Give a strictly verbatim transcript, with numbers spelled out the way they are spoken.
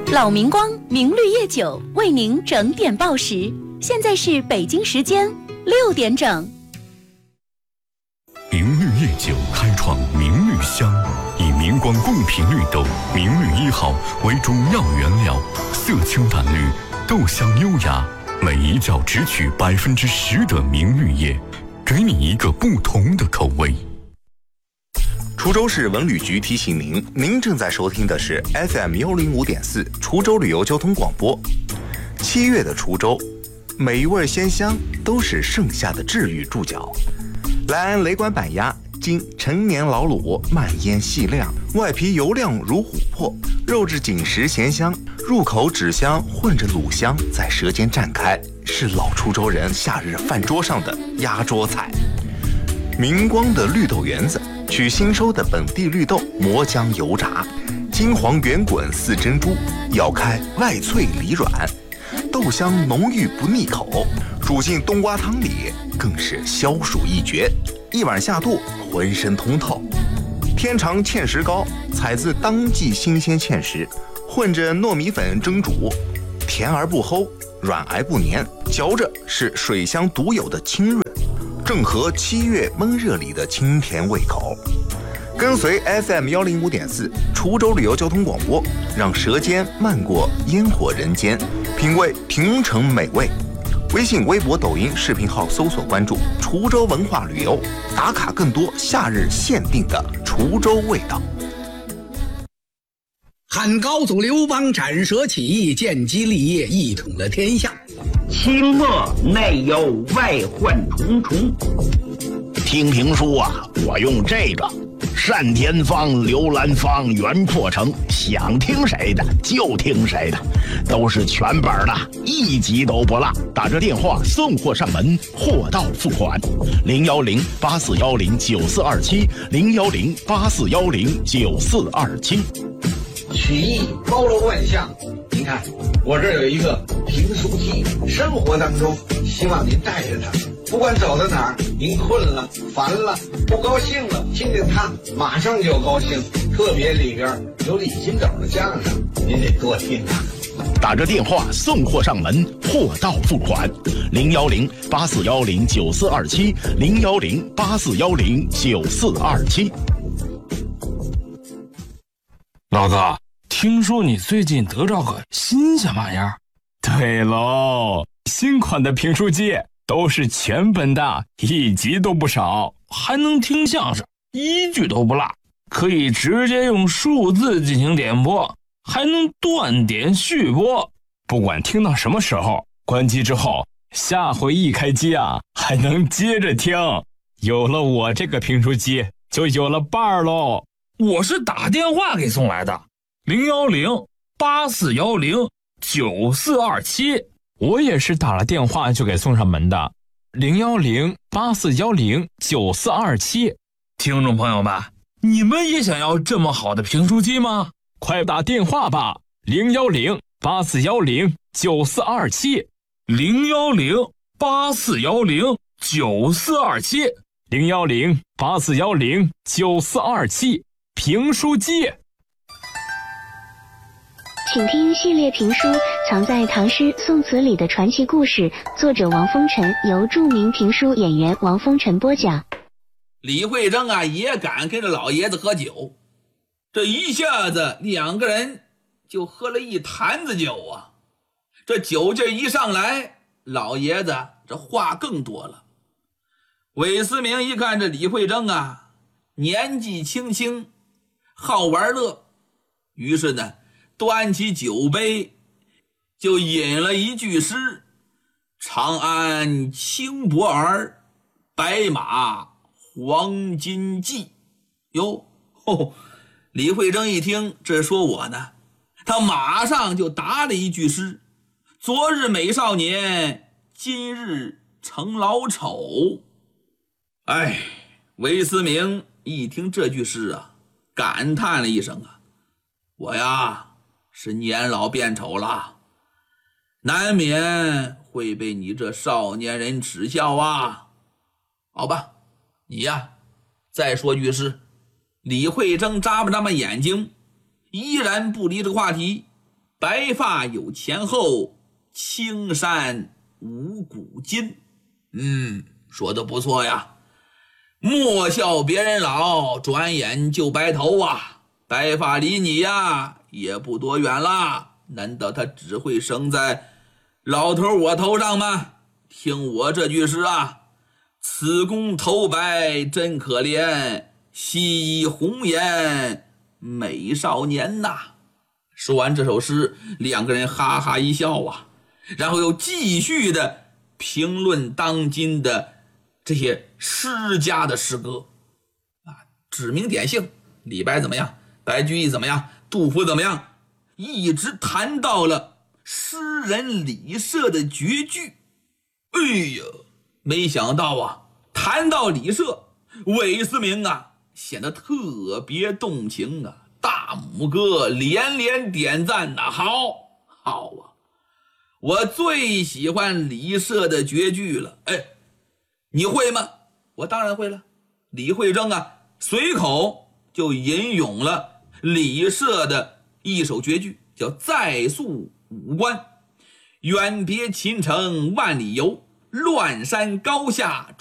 老明光明绿叶酒为您整点报时，现在是北京时间六点整。 明绿叶酒开创明绿香，以明光贡品绿豆明绿一号为主要原料，色清淡绿，豆香优雅，每一窖只取百分之十的明绿叶，给你一个不同的口味。 滁州市文旅局提醒您，您正在收听的是 F M 幺零五点四滁州旅游交通广播。七月的滁州，每一味鲜香都是盛夏的治愈注脚。来安雷管板鸭，经陈年老卤，慢腌细晾，外皮油亮如琥珀，肉质紧实咸香，入口脂香混着卤香在舌尖绽开，是老滁州人夏日饭桌上的压桌菜。明光的绿豆圆子，取新收的本地绿豆磨浆油炸，金黄圆滚似珍珠，咬开外脆里软，豆香浓郁不腻口，煮进冬瓜汤里更是消暑一绝，一碗下肚浑身通透。天长芡实糕，采自当季新鲜芡实，混着糯米粉蒸煮，甜而不齁，软而不黏，嚼着是水乡独有的清润，正合七月闷热里的清甜胃口。跟随 F M 幺零五点四滁州旅游交通广播，让舌尖漫过烟火人间，品味亭城美味。微信、微博、抖音视频号搜索关注滁州文化旅游，打卡更多夏日限定的滁州味道。 汉高祖刘邦斩蛇起义，建基立业，一统了天下。 清末内忧外患重重。听评书啊，我用这个单田芳、刘兰芳、袁阔成，想听谁的就听谁的，都是全本的，一集都不落。打这电话送货上门，货到付款。零幺零八四幺零九四二七，零幺零八四幺零九四二七。 曲艺包罗万象，您看我这儿有一个评书机，生活当中希望您带着它，不管走到哪儿，您困了、烦了、不高兴了，听见它马上就高兴。特别里边有李金斗的相声，您得多听啊。 打着电话送货上门，货到付款。零幺零八四幺零九四二七，零幺零八四幺零九四二七。 老哥，听说你最近得着个新鲜玩意儿？ 对喽，新款的评书机都是全本的，一集都不少， 还能听相声，一句都不落，可以直接用数字进行点播，还能断点续播。 不管听到什么时候，关机之后，下回一开机啊，还能接着听。有了我这个评书机，就有了伴儿喽。 我是打电话给送来的，零幺零八四幺零九四二七。 我也是打了电话就给送上门的，零幺零八四幺零九四二七。 听众朋友们，你们也想要这么好的评书机吗？ 快打电话吧，零幺零八四幺零九四二七， 零幺零八四幺零九四二七， 零幺零八四幺零九四二七。评书机， 请听系列评书《藏在唐诗宋词里的传奇故事》，作者王风尘，由著名评书演员王风尘播讲。 李慧珍啊，也敢跟着老爷子喝酒，这一下子两个人就喝了一坛子酒啊。这酒劲一上来，老爷子这话更多了。韦思明一看这李慧珍啊，年纪轻轻，好玩乐，于是呢端起酒杯就饮了一句诗：长安轻薄儿，白马黄金骥。哟吼！李慧珍一听这说我呢，他马上就答了一句诗：昨日美少年，今日成老丑。哎，韦思明一听这句诗啊，感叹了一声啊，我呀是年老变丑了，难免会被你这少年人耻笑啊。好吧，你呀再说句诗。李慧珍眨巴眨巴眼睛，依然不离这个话题。 白发有前后，青山无古今。嗯，说的不错呀。莫笑别人老，转眼就白头啊。白发离你呀也不多远啦，难道他只会生在老头我头上吗？听我这句诗啊，此公头白真可怜，惜红颜美少年呐。说完这首诗，两个人哈哈一笑啊，然后又继续的评论当今的这些诗家的诗歌啊，指名点姓，李白怎么样，白居易怎么样，杜甫怎么样，一直谈到了诗人李涉的绝句。哎呀，没想到啊，谈到李涉，韦思明啊显得特别动情啊，大拇哥连连点赞呐、啊，好好啊，我最喜欢李涉的绝句了。哎，你会吗？我当然会了。李惠征啊随口就吟咏了李涉的一首绝句，叫再宿五关。远别秦城万里游，乱山高下